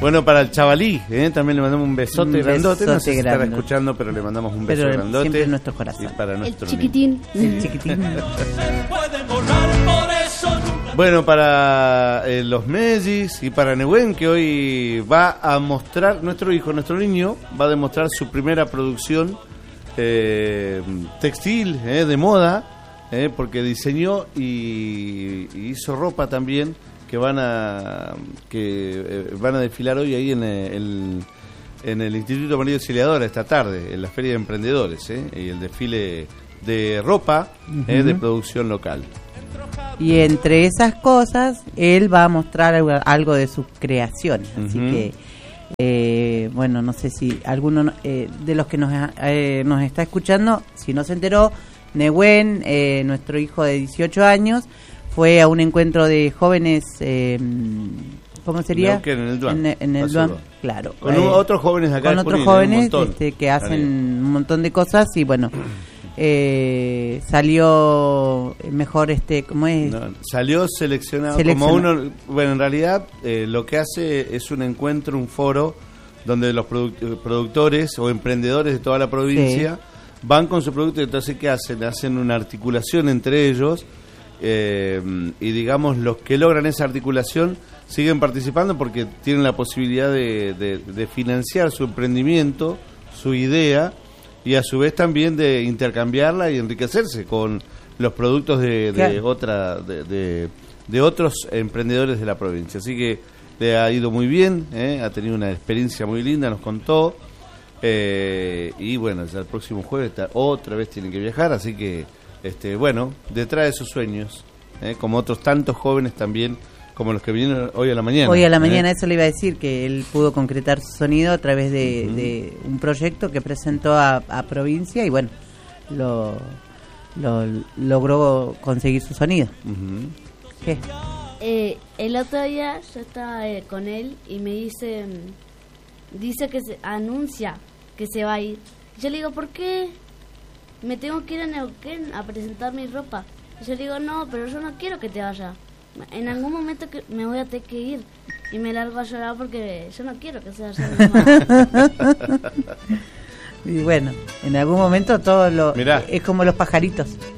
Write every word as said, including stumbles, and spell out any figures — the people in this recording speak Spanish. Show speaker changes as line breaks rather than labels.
Bueno, para el chavalí, ¿eh? También le mandamos un besote
Un
grandote. No sé
besote
si estará
grande.
escuchando, pero le mandamos un beso
Pero
grandote.
siempre en nuestro corazón.
Y para
El
nuestro
chiquitín.
El chiquitín.
Bueno, para eh, los Mellis y para Nehuen, que hoy va a mostrar, nuestro hijo, nuestro niño, va a demostrar su primera producción eh, textil, eh, de moda, eh, porque diseñó y, y hizo ropa también, que van a que eh, van a desfilar hoy ahí en el, en el Instituto María Auxiliadora esta tarde, en la Feria de Emprendedores, eh, y el desfile de ropa, uh-huh. eh, de producción local.
Y entre esas cosas, él va a mostrar algo, algo de sus creaciones. Uh-huh. Así que, eh, bueno, no sé si alguno eh, de los que nos, eh, nos está escuchando, si no se enteró, Nehuen, eh, nuestro hijo de dieciocho años, fue a un encuentro de jóvenes, eh, ¿cómo sería?
En el Duan.
En, en el Duan, claro.
Con
eh,
otros jóvenes acá.
Con otros jóvenes este, que hacen un montón de cosas y bueno... Eh, salió mejor este ¿cómo es?
No, salió seleccionado,
seleccionado
como uno, bueno, en realidad eh, lo que hace es un encuentro, un foro donde los produ- productores o emprendedores de toda la provincia sí. van con su producto y entonces ¿qué hacen? Hacen una articulación entre ellos eh, y digamos los que logran esa articulación siguen participando porque tienen la posibilidad de, de, de financiar su emprendimiento, su idea y a su vez también de intercambiarla y enriquecerse con los productos de, de claro. otra de, de, de otros emprendedores de la provincia. Así que le ha ido muy bien, ¿eh? Ha tenido una experiencia muy linda, nos contó. Eh, y bueno, ya el próximo jueves está, otra vez tienen que viajar, así que este bueno, detrás de sus sueños, ¿eh? Como otros tantos jóvenes también, como los que vinieron hoy a la mañana.
Hoy a la mañana,
¿eh?
Eso le iba a decir, que él pudo concretar su sonido a través de, uh-huh. de un proyecto que presentó a, a provincia y bueno, lo, lo logró conseguir su sonido. Uh-huh. ¿Qué?
Eh, el otro día yo estaba eh, con él y me dice, dice que se anuncia que se va a ir. Yo le digo, ¿por qué? Me tengo que ir a Neuquén a presentar mi ropa. Y yo le digo, no, pero yo no quiero que te vaya. En algún momento que me voy a tener que ir y me largo a llorar porque yo no quiero que sea yo mi mamá.
Y bueno, en algún momento todo lo
Mirá.
Es como los pajaritos.